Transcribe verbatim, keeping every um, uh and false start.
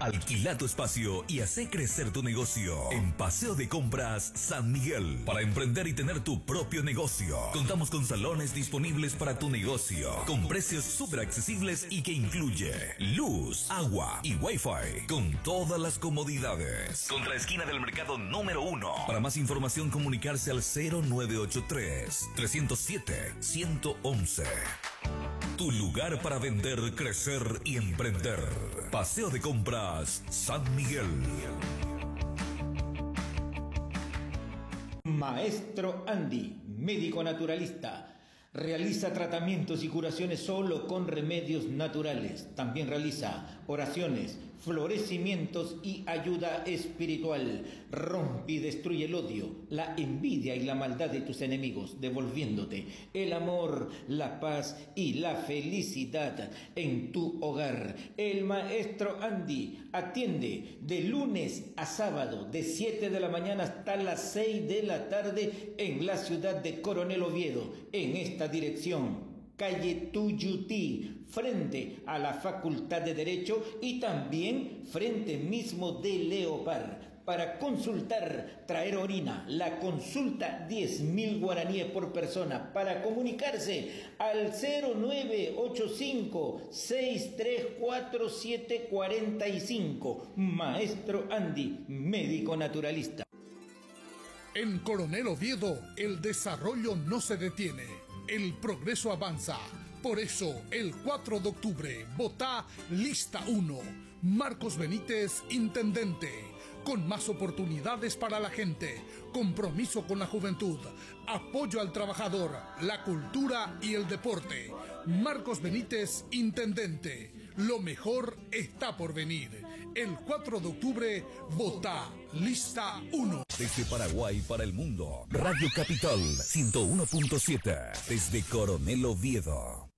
Alquila tu espacio y hace crecer tu negocio en Paseo de Compras San Miguel. Para emprender y tener tu propio negocio, contamos con salones disponibles para tu negocio, con precios súper accesibles y que incluye luz, agua y wifi, con todas las comodidades. Contra esquina del mercado número uno. Para más información, comunicarse al cero nueve ocho tres, tres cero siete, uno uno uno. Tu lugar para vender, crecer y emprender. Paseo de Compras San Miguel. Maestro Andy, médico naturalista. Realiza tratamientos y curaciones solo con remedios naturales. También realiza oraciones, florecimientos y ayuda espiritual. Rompe y destruye el odio, la envidia y la maldad de tus enemigos, devolviéndote el amor, la paz y la felicidad en tu hogar. El Maestro Andy atiende de lunes a sábado, de siete de la mañana hasta las seis de la tarde en la ciudad de Coronel Oviedo, en esta dirección. Calle Tuyutí, frente a la Facultad de Derecho y también frente mismo de Leopard. Para consultar, traer orina, la consulta diez mil guaraníes por persona. Para comunicarse al cero nueve ocho cinco, seis tres cuatro, siete cuatro cinco. Maestro Andy, médico naturalista. En Coronel Oviedo, el desarrollo no se detiene, el progreso avanza. Por eso, el cuatro de octubre, vota lista uno. Marcos Benítez, intendente. Con más oportunidades para la gente, compromiso con la juventud, apoyo al trabajador, la cultura y el deporte. Marcos Benítez, intendente. Lo mejor está por venir. El cuatro de octubre, vota lista uno. Desde Paraguay para el mundo, Radio Capital ciento uno punto siete. Desde Coronel Oviedo.